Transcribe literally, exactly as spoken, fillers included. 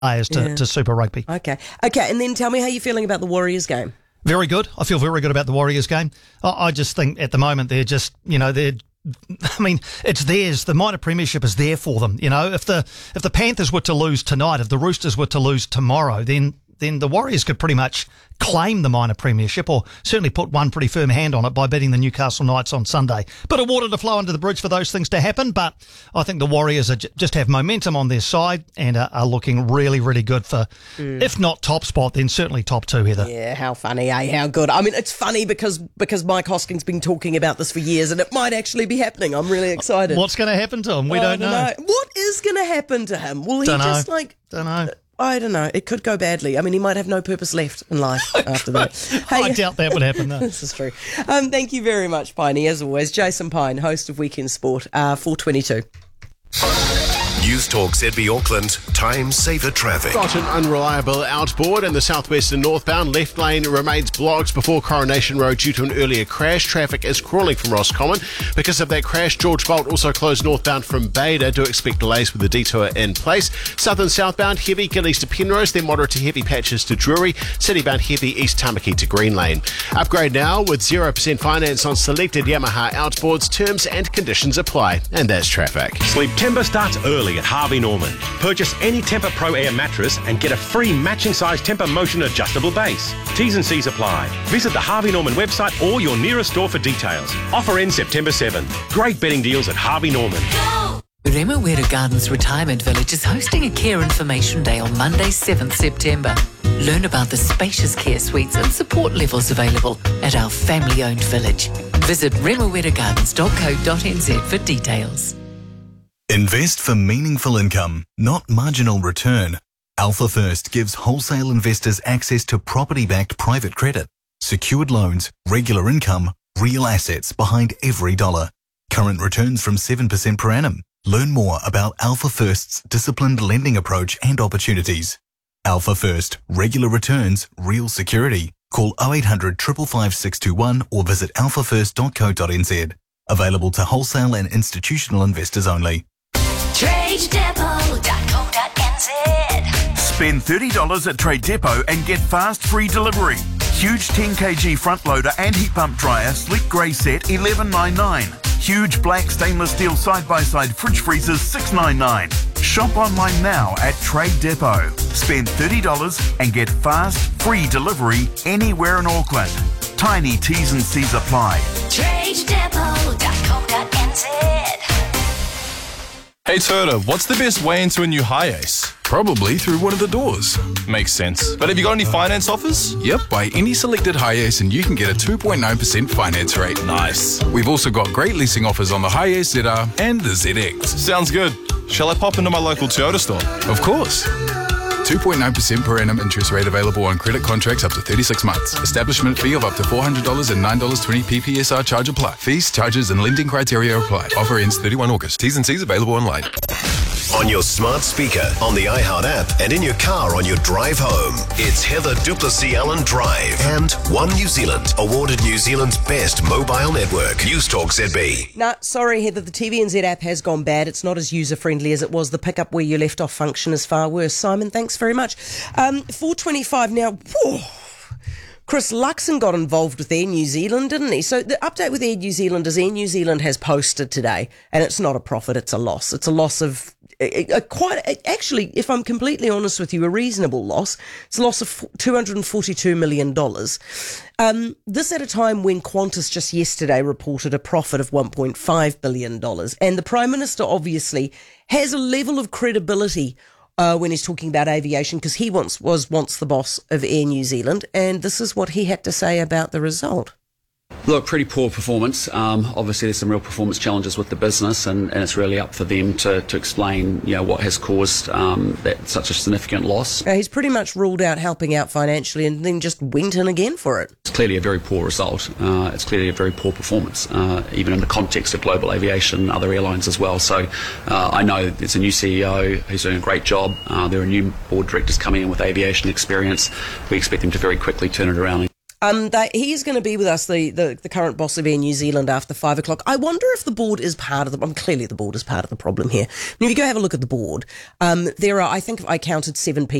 players to, Yeah. to Super Rugby. Okay. Okay, and then tell me how you're feeling about the Warriors game. Very good. I feel very good about the Warriors game. I, I just think at the moment they're just, you know, they're, I mean, it's theirs. The minor premiership is there for them. You know, if the if the Panthers were to lose tonight, if the Roosters were to lose tomorrow, then then the Warriors could pretty much claim the minor premiership, or certainly put one pretty firm hand on it by beating the Newcastle Knights on Sunday. Bit of water to flow under the bridge for those things to happen, but I think the Warriors are j- just have momentum on their side and are, are looking really, really good for, mm. if not top spot, then certainly top two, Heather. Yeah, how funny, eh? How good. I mean, it's funny because because Mike Hosking's been talking about this for years, and it might actually be happening. I'm really excited. What's going to happen to him? We oh, don't, don't know. know. What is going to happen to him? Will he don't just know. like... Don't know. I don't know. It could go badly. I mean, he might have no purpose left in life after that. Hey, I doubt that would happen, though. This is true. Um, thank you very much, Piney. As always, Jason Pine, host of Weekend Sport, uh, four twenty-two. News Talk Z B Auckland, time saver traffic. Got an unreliable outboard in the southwestern northbound. Left lane remains blocked before Coronation Road due to an earlier crash. Traffic is crawling from Roscommon. Because of that crash, George Bolt also closed northbound from Beda. Do expect delays with the detour in place. South and southbound, heavy Gillies to Penrose, then moderate to heavy patches to Drury. Citybound heavy East Tamaki to Green Lane. Upgrade now with zero percent finance on selected Yamaha outboards. Terms and conditions apply. And that's traffic. Sleep Timber starts early at Harvey Norman. Purchase any Tempur Pro Air mattress and get a free matching size Tempur Motion adjustable base. T's and C's apply. Visit the Harvey Norman website or your nearest store for details. Offer ends September seventh. Great bedding deals at Harvey Norman. Remuera Gardens Retirement Village is hosting a Care Information Day on Monday, seventh September. Learn about the spacious care suites and support levels available at our family-owned village. Visit remuera gardens dot co dot n z for details. Invest for meaningful income, not marginal return. Alpha First gives wholesale investors access to property-backed private credit, secured loans, regular income, real assets behind every dollar. Current returns from seven percent per annum. Learn more about Alpha First's disciplined lending approach and opportunities. Alpha First, regular returns, real security. Call oh eight hundred, five five five, six two one or visit alpha first dot co dot n z. Available to wholesale and institutional investors only. trade depot dot co dot n z. Spend thirty dollars at Trade Depot and get fast free delivery. Huge ten kilogram front loader and heat pump dryer, sleek grey set, eleven ninety-nine. Huge black stainless steel side-by-side fridge freezers, six ninety-nine. Shop online now at Trade Depot. Spend thirty dollars and get fast free delivery anywhere in Auckland. Tiny T's and C's apply. trade depot dot co dot n z. Hey Turtle, what's the best way into a new Hiace? Probably through one of the doors. Makes sense. But have you got any finance offers? Yep, buy any selected Hiace and you can get a two point nine percent finance rate. Nice. We've also got great leasing offers on the Hiace Z R and the Z X. Sounds good. Shall I pop into my local Toyota store? Of course. two point nine percent per annum interest rate available on credit contracts up to thirty-six months. Establishment fee of up to four hundred dollars and nine dollars twenty P P S R charge apply. Fees, charges and lending criteria apply. Offer ends thirty-first August. T's and C's available online. On your smart speaker, on the iHeart app, and in your car on your drive home. It's Heather Duplessis Allen Drive and One New Zealand, awarded New Zealand's best mobile network. News Talk Z B. Nah, sorry, Heather, the T V N Z app has gone bad. It's not as user-friendly as it was. The pick-up where you left off function is far worse. Simon, thanks very much. Um, four twenty-five now. Whoa. Chris Luxon got involved with Air New Zealand, didn't he? So the update with Air New Zealand is Air New Zealand has posted today, and it's not a profit, it's a loss. It's a loss of a, a quite, a, actually, if I'm completely honest with you, a reasonable loss. It's a loss of two hundred forty-two million dollars. Um, this at a time when Qantas just yesterday reported a profit of one point five billion dollars. And the Prime Minister obviously has a level of credibility Uh, when he's talking about aviation, because he once was once the boss of Air New Zealand, and this is what he had to say about the result. Look, pretty poor performance. Um, obviously, there's some real performance challenges with the business, and, and it's really up for them to, to explain, you know, what has caused um, that such a significant loss. Uh, he's pretty much ruled out helping out financially, and then just went in again for it. It's clearly a very poor result. Uh, it's clearly a very poor performance, uh, even in the context of global aviation and other airlines as well. So uh, I know there's a new C E O who's doing a great job. Uh, there are new board directors coming in with aviation experience. We expect them to very quickly turn it around. Um, they, he's going to be with us, the, the, the current boss of Air New Zealand, after five o'clock. I wonder if the board is part of the. Um, clearly, the board is part of the problem here. And if you go have a look at the board, um, there are, I think, I counted seven people.